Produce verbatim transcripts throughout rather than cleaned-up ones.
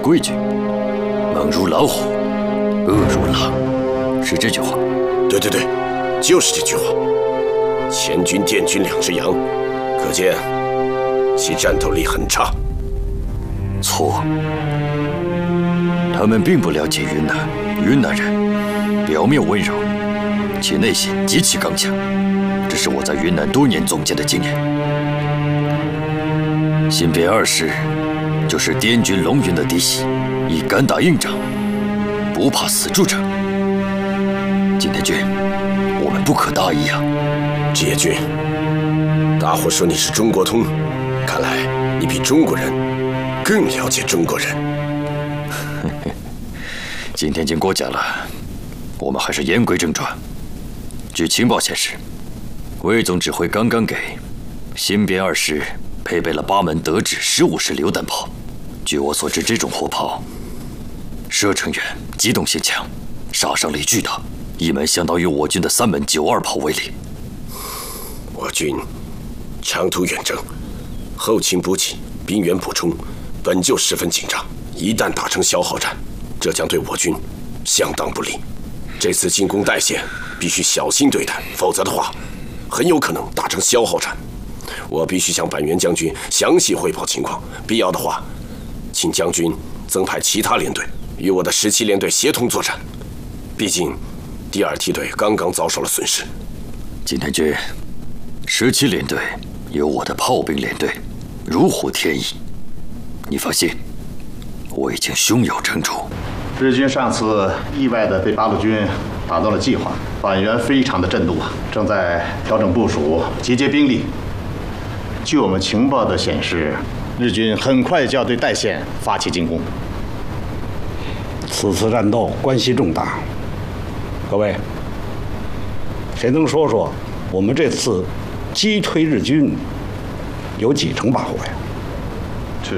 规矩，猛如老虎，恶如狼，是这句话。 对对对，就是这句话。前军、滇军两只羊，可见其战斗力很差。 错，他们并不了解云南。云南人表面温柔，其内心极其刚强，这是我在云南多年总结的经验。新编二师就是滇军龙云的嫡系，以敢打硬仗，不怕死助者。金天君，我们不可大意啊！ 职业军，大伙说你是中国通，看来你比中国人更了解中国人。 金天君过奖了，我们还是言归正传。据情报显示，魏总指挥刚刚给新编二师配备了八门德制十五式榴弹炮。据我所知，这种火炮射程远，机动性强，杀伤力巨大，一门相当于我军的三门九二炮威力。 我军长途远征，后勤补给、兵员补充本就十分紧张，一旦打成消耗战，这将对我军相当不利。这次进攻代县必须小心对待，否则的话，很有可能打成消耗战。我必须向板垣将军详细汇报情况，必要的话，请将军增派其他连队与我的十七连队协同作战。毕竟，第二梯队刚刚遭受了损失。 金天君，十七连队有我的炮兵连队，如虎添翼。你放心，我已经胸有成竹。 日军上次意外的被八路军打断了计划，板垣非常的震怒啊，正在调整部署，集结兵力。据我们情报的显示，日军很快就要对代县发起进攻。 此次战斗关系重大，各位，谁能说说我们这次击退日军有几成把握呀？ 这。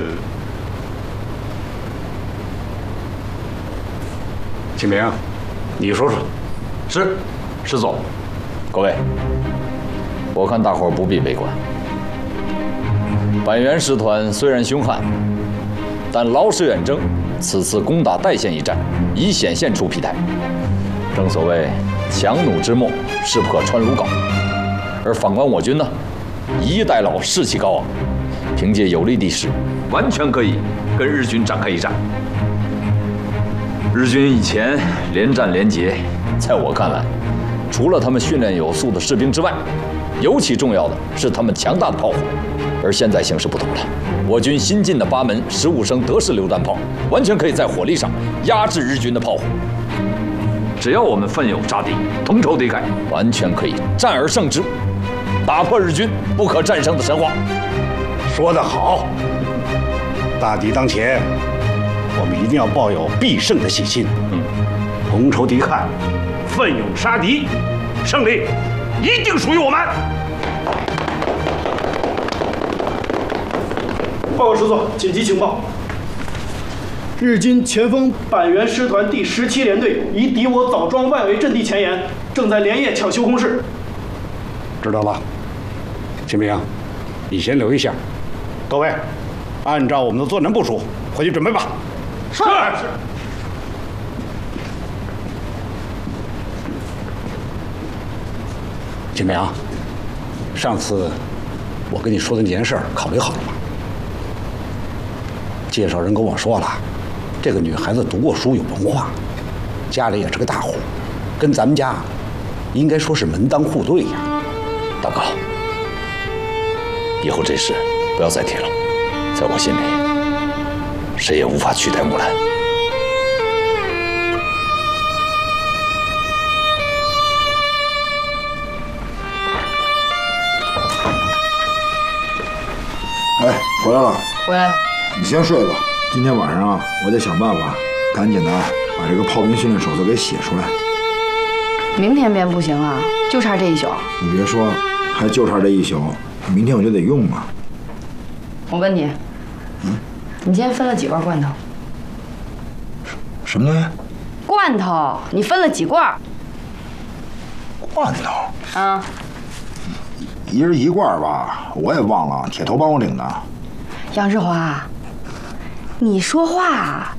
秦明，你说说。 是，师总。各位，我看大伙儿不必悲观。板垣师团虽然凶悍，但劳师远征，此次攻打代县一战，已显现出疲态。正所谓强弩之末，势破川鲁缟。而反观我军呢，一代老，士气高昂，凭借有利地势，完全可以跟日军展开一战。日军以前连战连捷，在我看来，除了他们训练有素的士兵之外，尤其重要的是他们强大的炮火。而现在形势不同了，我军新进的八门十五升德式榴弹炮，完全可以在火力上压制日军的炮火。只要我们奋勇杀敌，同仇敌忾，完全可以战而胜之，打破日军不可战胜的神话。 说得好，大敌当前，我们一定要抱有必胜的信心。嗯，同仇敌忾，奋勇杀敌，胜利一定属于我们。 报告师座，紧急情报：日军前锋板垣师团第十七联队已敌我枣庄外围阵地前沿，正在连夜抢修工事。 知道了，秦明，你先留一下。各位，按照我们的作战部署，回去准备吧。 是。是。 秦明，上次我跟你说的那件事考虑好了吗？介绍人跟我说了，这个女孩子读过书，有文化，家里也是个大户，跟咱们家应该说是门当户对呀。 大哥，以后这事不要再提了，在我心里，谁也无法取代木兰。 哎，回来了。 回来了。 你先睡吧，今天晚上啊，我得想办法赶紧的把这个炮兵训练手册给写出来。 明天编不行啊，就差这一宿。 你别说，还就差这一宿，明天我就得用嘛。 我问你，嗯，你今天分了几罐罐头？ 什么东西？ 罐头，你分了几罐？ 罐头？ 啊， 一人一罐吧，我也忘了，铁头帮我领的。 杨世华，你说话